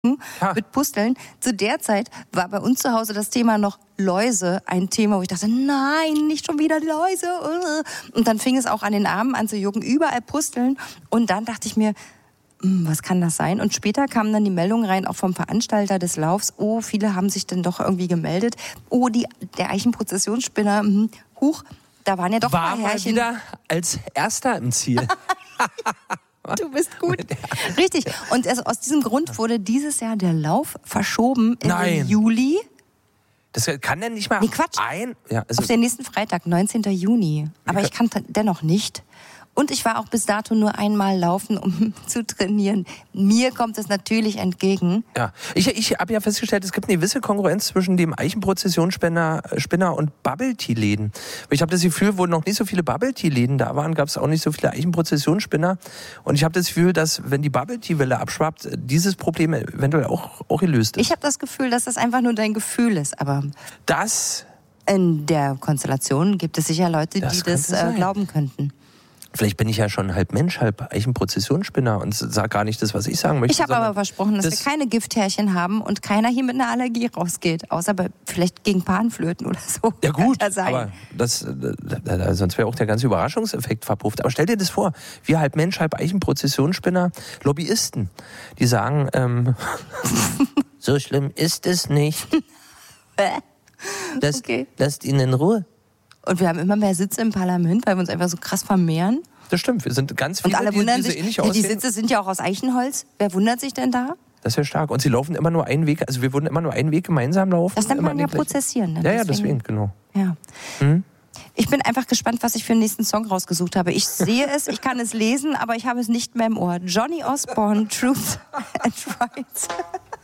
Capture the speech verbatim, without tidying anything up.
Ja. Mit Pusteln. Zu der Zeit war bei uns zu Hause das Thema noch Läuse ein Thema, wo ich dachte, nein, nicht schon wieder Läuse. Und dann fing es auch an den Armen an zu jucken, überall Pusteln. Und dann dachte ich mir, was kann das sein? Und später kamen dann die Meldungen rein, auch vom Veranstalter des Laufs. Oh, viele haben sich dann doch irgendwie gemeldet. Oh, die, der Eichenprozessionsspinner, hm, huch, da waren ja doch war mal Härchen. War mal wieder als Erster im Ziel. Du bist gut. Richtig. Und es, aus diesem Grund wurde dieses Jahr der Lauf verschoben in Nein. den Juli. Das kann denn nicht mal nee, Quatsch. ein... Ja, also auf den nächsten Freitag, neunzehnten Juni. Aber ich kann dennoch nicht. Und ich war auch bis dato nur einmal laufen, um zu trainieren. Mir kommt es natürlich entgegen. Ja, ich, ich habe ja festgestellt, es gibt eine gewisse Konkurrenz zwischen dem Eichenprozessionsspinner Spinner und Bubble-Tea-Läden. Ich habe das Gefühl, wo noch nicht so viele Bubble-Tea-Läden da waren, gab es auch nicht so viele Eichenprozessionsspinner. Und ich habe das Gefühl, dass, wenn die Bubble-Tea-Welle abschwappt, dieses Problem eventuell auch, auch gelöst ist. Ich habe das Gefühl, dass das einfach nur dein Gefühl ist. Aber das... in der Konstellation gibt es sicher Leute, das die das äh, glauben könnten. Vielleicht bin ich ja schon halb Mensch, halb Eichenprozessionsspinner und sage gar nicht das, was ich sagen möchte. Ich habe aber versprochen, dass das wir keine Gifthärchen haben und keiner hier mit einer Allergie rausgeht. Außer bei, vielleicht gegen Panflöten oder so. Ja gut, ja sein. aber das, da, da, sonst wäre auch der ganze Überraschungseffekt verpufft. Aber stell dir das vor, wir halb Mensch, halb Eichenprozessionsspinner, Lobbyisten, die sagen, ähm, so schlimm ist es nicht. Das, okay. Lasst ihn in Ruhe. Und wir haben immer mehr Sitze im Parlament, weil wir uns einfach so krass vermehren. Das stimmt, wir sind ganz viele, und alle wundern die, die sich, so ähnlich ja, aussehen. Die Sitze sind ja auch aus Eichenholz. Wer wundert sich denn da? Das ist ja stark. Und sie laufen immer nur einen Weg, also wir würden immer nur einen Weg gemeinsam laufen. Das nennt man ja prozessieren. Ne? Ja, ja, deswegen, genau. Ja. Hm? Ich bin einfach gespannt, was ich für den nächsten Song rausgesucht habe. Ich sehe es, ich kann es lesen, aber ich habe es nicht mehr im Ohr. Johnny Osborne, Truth and Rights.